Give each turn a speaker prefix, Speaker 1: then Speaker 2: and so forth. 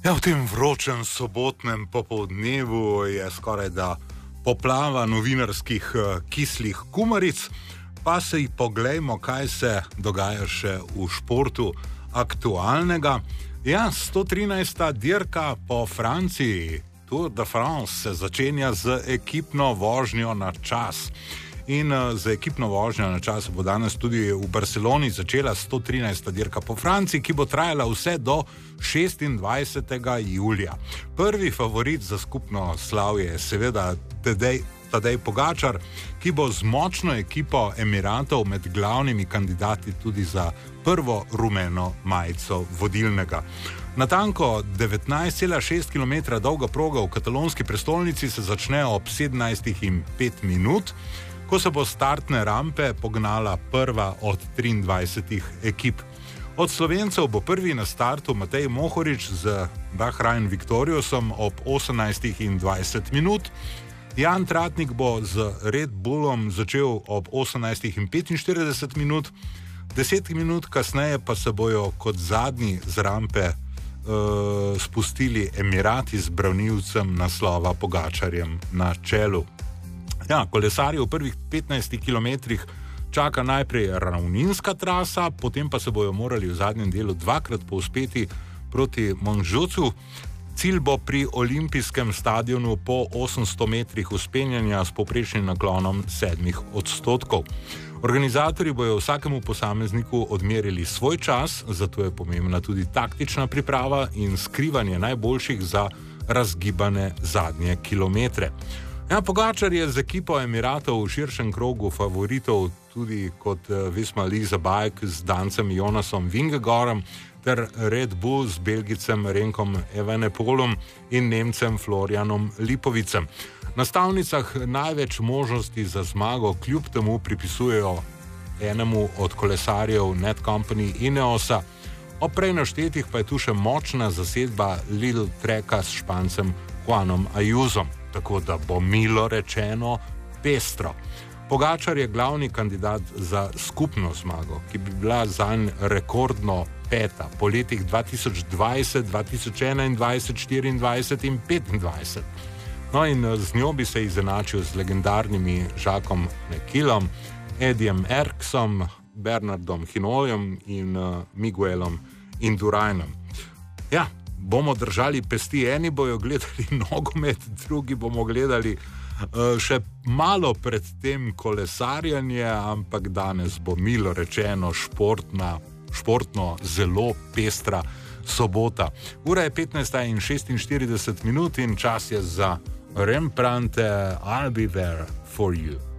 Speaker 1: Ja, v tem vročem sobotnem popoldnevu je skoraj da poplava novinarskih kislih kumaric, pa se jih poglejmo, kaj se dogaja še v športu aktualnega. Ja, 113. dirka po Franciji, Tour de France, se začenja z ekipno vožnjo na čas. In za ekipno vožnjo na čas bo danes tudi v Barceloni začela 113. dirka po Franciji, ki bo trajala vse do 26. julija. Prvi favorit za skupno slavje je seveda Tadej Pogačar, ki bo z močno ekipo Emiratov med glavnimi kandidati tudi za prvo rumeno majico vodilnega. Natanko 19,6 km dolga proga v katalonski prestolnici se začne ob 17:05, ko se bo startne rampe pognala prva od 23 ekip. Od Slovencev bo prvi na startu Matej Mohorič z Bahrain Victoriousom ob 18:20. Jan Tratnik bo z Red Bullom začel ob 18:45, 10 minut kasneje pa se bojo kot zadnji z rampe spustili Emirati z branilcem naslova Pogačarjem na čelu. Ja, kolesarje v prvih 15 km čaka najprej ravninska trasa, potem pa se bojo morali v zadnjem delu dvakrat povzpeti proti Montjuicu. Cilj bo pri olimpijskem stadionu po 800 metrih vzpenjanja s povprečnim naklonom 7%. Organizatorji bojo vsakemu posamezniku odmerili svoj čas, zato je pomembna tudi taktična priprava in skrivanje najboljših za razgibane zadnje kilometre. Ja, Pogačar je z ekipo Emiratov v širšem krogu favoritov tudi kot Visma Lease Bike z Dancem Jonasom Vingegaardom ter Red Bull z Belgicem Renkom Evenepoelom in Nemcem Florianom Lipovicem. Na stavnicah največ možnosti za zmago kljub temu pripisujejo enemu od kolesarjev Netcompany Ineosa. Ob prej naštetih pa je tu še močna zasedba Lidl Treka s Špancem Juanom Ayusom. Tako da bo milo rečeno pestro. Pogačar je glavni kandidat za skupno zmago, ki bi bila zanj rekordno peta po letih 2020, 2021, 2024 in 2025. No in z njo bi se izenačil z legendarnimi Jacquesom Nekilom, Edijem Erksom, Bernardom Hinaultom in Miguelom Indurainom. Ja, bomo držali pesti, eni bojo gledali nogomet, drugi bomo gledali še malo pred tem kolesarjanje, ampak danes bo milo rečeno športno zelo pestra sobota. Ura je 15:46 in čas je za Rembrandte I'll Be There For You.